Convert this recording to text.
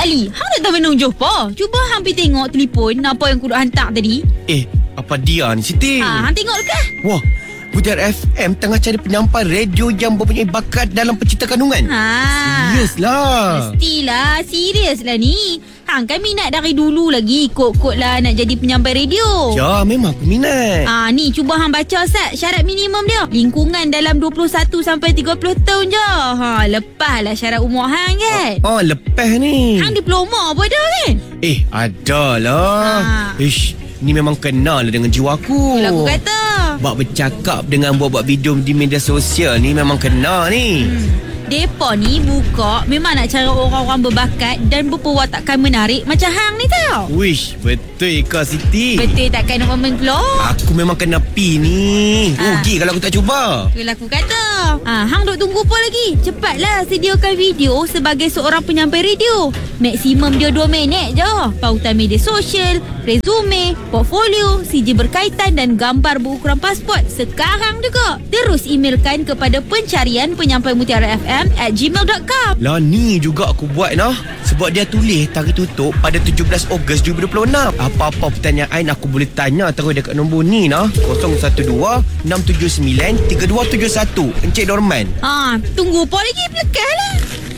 Ali, hang nak tahu menung Johor? Cuba hang pergi tengok telefon apa yang kudu hantar tadi. Apa dia ni Siti? Hang tengok ke? Wah, Bujar FM tengah cari penyampai radio yang mempunyai bakat dalam pencipta kandungan. Serius lah. Mestilah, serius lah ni. Hang kan minat dari dulu lagi. Kok lah nak jadi penyampai radio. Ya, memang aku minat. Ni cuba hang baca Sat syarat minimum dia. Lingkungan dalam 21 sampai 30 tahun je. Lepaslah syarat umur hang kan. Lepas ni. Hang diploma apa dah kan? Ada lah. Ni memang kenal lah dengan jiwa aku. Itulah aku kata. Bak bercakap dengan buat video di media sosial ni memang kena ni. Depa ni buka memang nak cari orang-orang berbakat dan berperwatakan menarik macam hang ni tau. Wish, betul ke Siti? Betul takkan nak komen keluar? Aku memang kena pi ni. Rugi kalau aku tak cuba. Itulah aku kata. Hang duk tunggu apa lagi? Cepatlah sediakan video sebagai seorang penyampai radio. Maksimum dia 2 minit je. Pautan media sosial, resume, portfolio, CJ berkaitan dan gambar berukuran pasport sekarang juga. Terus emailkan kepada pencarian penyampai Mutiara FM @gmail.com. Lah ni juga aku buat nah. Sebab dia tulis tarikh tutup pada 17 Ogos 2026. Apa-apa pertanyaan aku boleh tanya terus dekat nombor ni nah. 012-679-3271. Encik Dorman. Tunggu apa lagi? Pelekah lah.